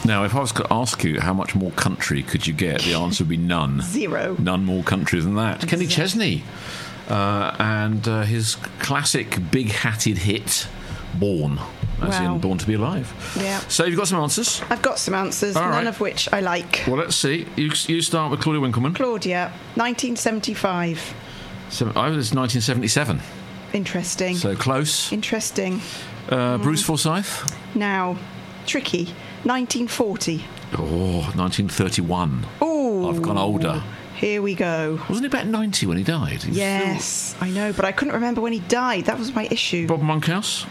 Now, if I was to ask you how much more country could you get, the answer would be none. 0. None more country than that. Exactly. Kenny Chesney and his classic big-hatted hit, Born, as in Born to be Alive. Yeah. So you've got some answers? I've got some answers, All none right. of which I like. Well, let's see. You start with Claudia Winkleman. Claudia, 1975. I was 1977. Interesting. So close. Interesting. Bruce Forsyth. Now, tricky. 1940. Oh, 1931. Oh, I've gone older. Here we go. Wasn't he about 90 when he died? He was Yes, I know, but I couldn't remember when he died. That was my issue. still... Bob Monkhouse.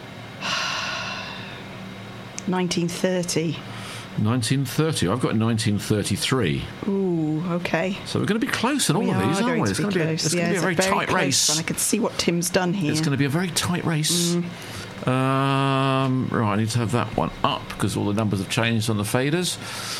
1930. 1930. I've got 1933. Ooh, okay. So we're going to be close in all We of these, are aren't going we? to It's be going to be, close. it's going to be a very tight close race. one. I can see what Tim's done here. It's going to be a very tight race. Right, I need to have that one up because all the numbers have changed on the faders.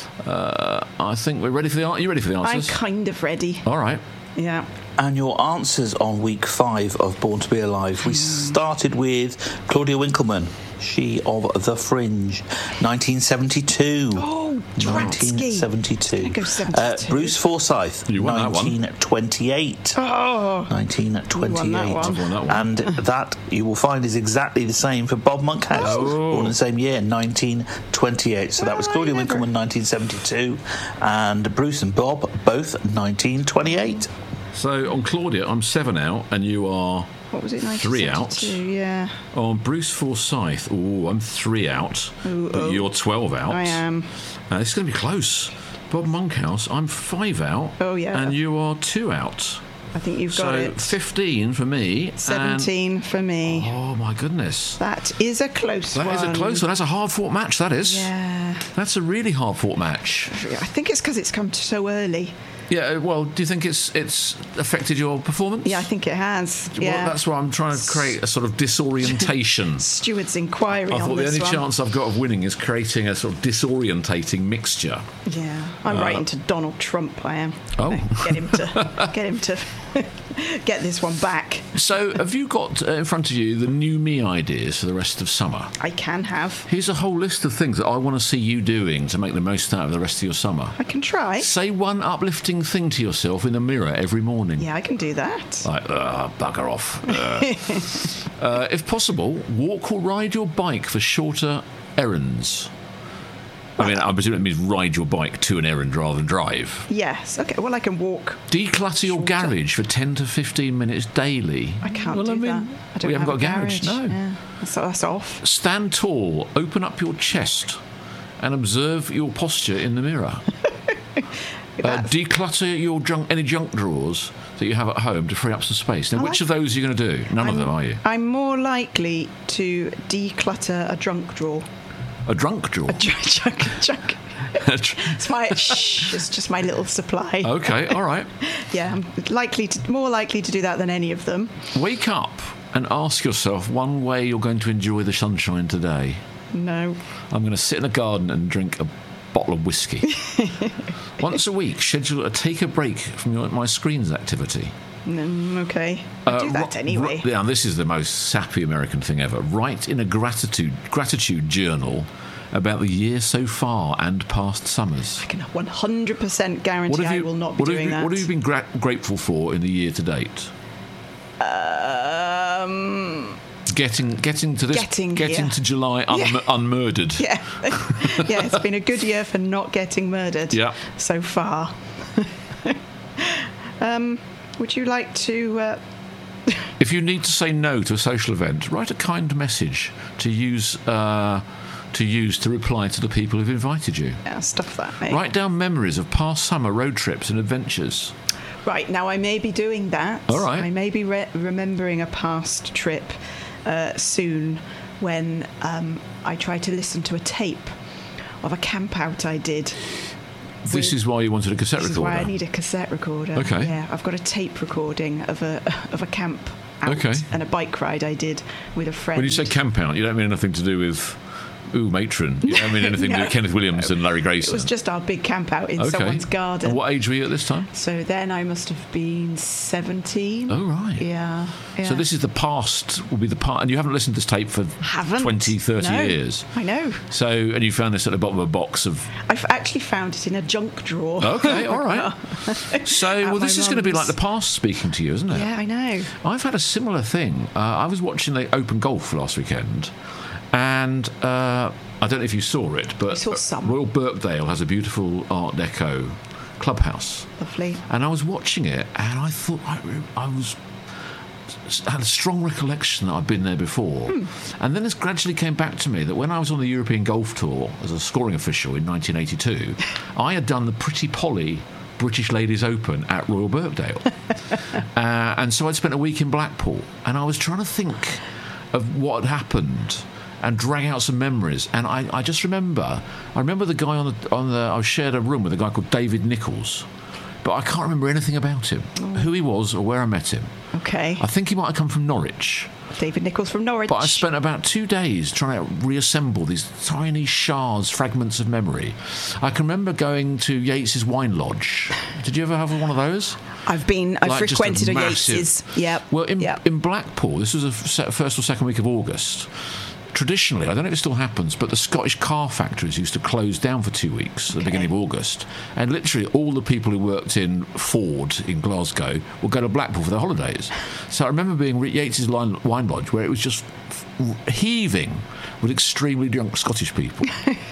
I think we're ready for the... Are you ready for the I'm answers? kind of ready. All right. Yeah. And your answers on week 5 of Born to be Alive. We started with Claudia Winkleman, she of The Fringe, 1972. Oh, Dratsky. 1972. I go 72. Bruce Forsyth, You won that one. 1928. Oh, 1928. You won that one. I've won that one. And that, you will find, is exactly the same for Bob Monkhouse. Born in the same year, 1928. So that was Well, Claudia I never- Winkleman, 1972. And Bruce and Bob, both 1928. So on Claudia, I'm 7 out, and you are what was it? 3 out. 1972, yeah. On Bruce Forsyth, I'm 3 out, but you're 12 out. I am. This is going to be close. Bob Monkhouse, I'm 5 out. Oh, yeah. And you are 2 out. I think you've So got it. 15 for me. 17 for me. Oh, my goodness. That is a close one. That is a close one. That's a hard-fought match, that is. Yeah. That's a really hard-fought match. I think it's because it's come so early. Yeah, well, do you think it's affected your performance? Yeah, I think it has. Yeah. Well, that's why I'm trying to create a sort of disorientation. Steward's inquiry I on thought the this only one. chance I've got of winning is creating a sort of disorientating mixture. Yeah, I'm writing to Donald Trump. I am. Oh. Get him to get this one back. So, have you got in front of you the new me ideas for the rest of summer? I can have. Here's a whole list of things that I want to see you doing to make the most out of the rest of your summer. I can try. Say one uplifting thing to yourself in the mirror every morning. Yeah, I can do that. Like, bugger off. If possible, walk or ride your bike for shorter errands. I mean, I presume it means ride your bike to an errand rather than drive. Yes. Okay. Well, I can walk. Declutter your garage for 10 to 15 minutes daily. I can't Well, do I mean, that. I don't we haven't have got a garage. No. Yeah. That's off. Stand tall, open up your chest, and observe your posture in the mirror. Declutter your any junk drawers that you have at home to free up some space. Now, which of those are you going to do? None of them, are you? I'm more likely to declutter a drunk drawer. A drunk drawer? Junk. It's just my little supply. Okay, all right. Yeah, I'm more likely to do that than any of them. Wake up and ask yourself one way you're going to enjoy the sunshine today. No. I'm going to sit in a garden and drink a bottle of whiskey. Once a week, schedule a take a break from my screens activity. Okay. I do that anyway. Yeah, this is the most sappy American thing ever. Write in a gratitude journal about the year so far and past summers. I can 100% guarantee I will not be doing that. What have you been grateful for in the year to date? Getting to July unmurdered. Yeah. Yeah, it's been a good year for not getting murdered so far. Would you like to... If you need to say no to a social event, write a kind message to use to reply to the people who've invited you. Yeah, stuff that, mate. Write down memories of past summer road trips and adventures. Right, now I may be doing that. All right. I may be remembering a past trip soon when I tried to listen to a tape of a camp out I did. This is why you wanted a cassette recorder? This is why I need a cassette recorder. Okay. Yeah, I've got a tape recording of a camp out Okay. and a bike ride I did with a friend. When you say camp out, you don't mean anything to do with Ooh, matron. You don't mean anything to do with Kenneth Williams and Larry Grayson? It was just our big camp out in someone's garden. And what age were you at this time? So then I must have been 17. Oh, right. Yeah. So this is the past, will be the part, and you haven't listened to this tape for 20, 30 years. I know. So, and you found this at the bottom of a box of... I've actually found it in a junk drawer. Okay, all right. So, well, this is going to be like the past speaking to you, isn't it? Yeah, I know. I've had a similar thing. I was watching the Open Golf last weekend, and I don't know if you saw it, but I saw some. Royal Birkdale has a beautiful Art Deco clubhouse. Lovely. And I was watching it, and I thought had a strong recollection that I'd been there before. And then it gradually came back to me that when I was on the European Golf Tour as a scoring official in 1982, I had done the Pretty Polly British Ladies Open at Royal Birkdale. And so I'd spent a week in Blackpool, and I was trying to think of what had happened and drag out some memories. And I just remember the guy I shared a room with a guy called David Nichols, but I can't remember anything about him, who he was or where I met him. Okay. I think he might have come from Norwich. David Nichols from Norwich. But I spent about 2 days trying to reassemble these tiny shards, fragments of memory. I can remember going to Yates's Wine Lodge. Did you ever have one of those? I've frequented a Yates's. Yep. Well, in Blackpool, this was the first or second week of August. Traditionally, I don't know if it still happens, but the Scottish car factories used to close down for 2 weeks at the beginning of August. And literally all the people who worked in Ford in Glasgow would go to Blackpool for their holidays. So I remember being at Yates's Wine Lodge, where it was just heaving with extremely drunk Scottish people.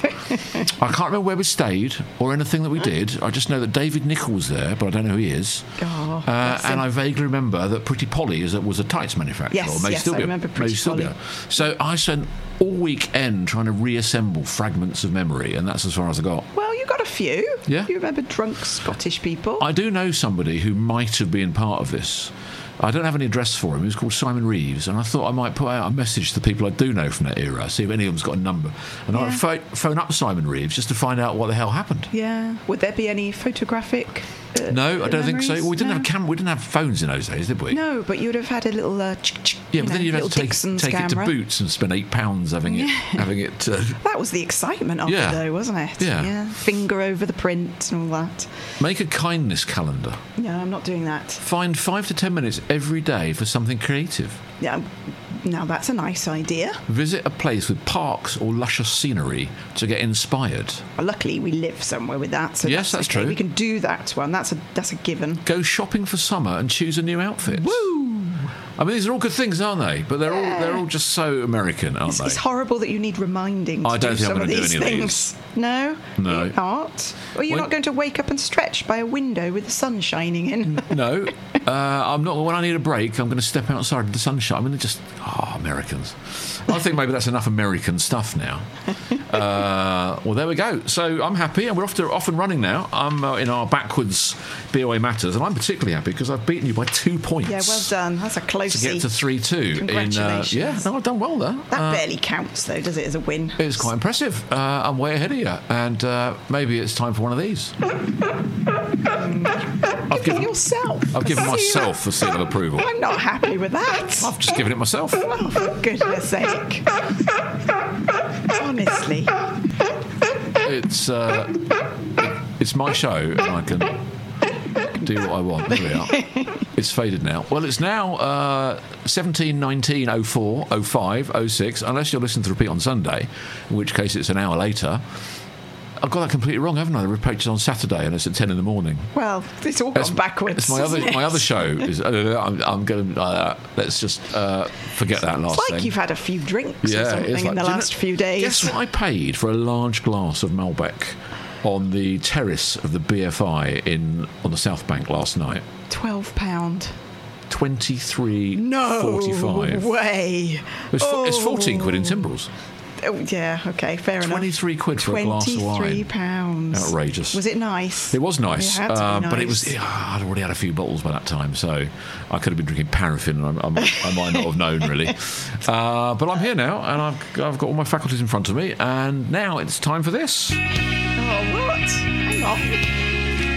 I can't remember where we stayed or anything that we did. I just know that David Nichols was there, but I don't know who he is. And I vaguely remember that Pretty Polly was a tights manufacturer. Yes, I remember Pretty Polly. So I spent all weekend trying to reassemble fragments of memory, and that's as far as I got. Well, you got a few. Yeah. You remember drunk Scottish people. I do know somebody who might have been part of this. I don't have any address for him. He was called Simon Reeves, and I thought I might put out a message to people I do know from that era, see if any of them's got a number. And I would phone up Simon Reeves just to find out what the hell happened. Yeah. Would there be any photographic No, I don't think so. Well, we didn't have have we didn't have phones in those days, did we? No, but you would have had a little but then you'd have to take it to Boots and spend £8 having it. That was the excitement of it, though, wasn't it? Yeah. Finger over the print and all that. Make a kindness calendar. No, I'm not doing that. Find 5 to 10 minutes every day for something creative. Yeah. Now that's a nice idea. Visit a place with parks or luscious scenery to get inspired. Well, luckily we live somewhere with that, so yes, that's true. We can do that one. That's a given. Go shopping for summer and choose a new outfit. Woo! I mean, these are all good things, aren't they? But they're all just so American, aren't they? It's horrible that you need reminding. I don't think I'm going to do any of things. No, no, you're not. Or you're not going to wake up and stretch by a window with the sun shining in. No, I'm not. When I need a break, I'm going to step outside in the sunshine. I'm going to just Americans. I think maybe that's enough American stuff now. Well, there we go. So I'm happy, and we're off and running now. I'm in our backwards BOA Matters, and I'm particularly happy because I've beaten you by 2 points. Yeah, well done. That's a close. To get to 3-2. Congratulations. I've done well there. That barely counts, though, does it, as a win? It's quite impressive. I'm way ahead of you, and maybe it's time for one of these. I've given yourself. I've given myself a seal of approval. I'm not happy with that. I've just given it myself. Oh, for goodness sake. Honestly. It's my show, and I can do what I want. There we are. It's faded now. Well, it's now 17, 19, 04, 05, 06, unless you're listening to repeat on Sunday, in which case it's an hour later. I've got that completely wrong, haven't I? The repeat is on Saturday, and it's at 10 in the morning. Well, it's all gone backwards. It's my other show. I'm going to let's just forget that last thing. It's like you've had a few drinks or something in the last few days. Guess what I paid for a large glass of Malbec on the terrace of the BFI on the South Bank last night? £12. 23.45. No way. It's 14 quid in Timbrels. Oh, yeah, okay, fair enough. 23 quid for a glass of wine. £23. Outrageous. Was it nice? It was nice. It had to be nice. But it was. I'd already had a few bottles by that time, so I could have been drinking paraffin, and I might not have known, really. But I'm here now, and I've got all my faculties in front of me, and now it's time for this. Oh, what? Hang on.